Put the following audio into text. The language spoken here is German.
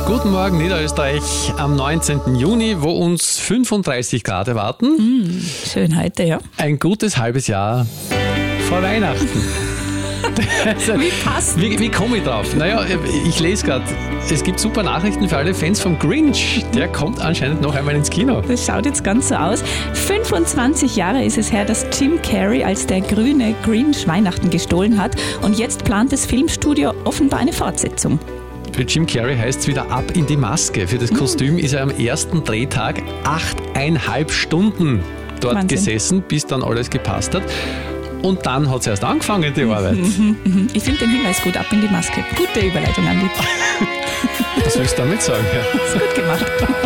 Guten Morgen Niederösterreich am 19. Juni, wo uns 35 Grad erwarten. Schön heute, ja. Ein gutes halbes Jahr vor Weihnachten. Wie passt? Wie komme ich drauf? Naja, ich lese gerade, es gibt super Nachrichten für alle Fans vom Grinch. Der kommt anscheinend noch einmal ins Kino. Das schaut jetzt ganz so aus. 25 Jahre ist es her, dass Jim Carrey als der grüne Grinch Weihnachten gestohlen hat. Und jetzt plant das Filmstudio offenbar eine Fortsetzung. Für Jim Carrey heißt es wieder ab in die Maske. Für das Kostüm ist er am ersten Drehtag 8,5 Stunden dort Wahnsinn. gesessen, bis dann alles gepasst hat. Und dann hat es erst angefangen, die Arbeit. Ich finde den Hinweis gut, ab in die Maske. Gute Überleitung, Andi. Was willst du damit sagen? Ja. Ist gut gemacht.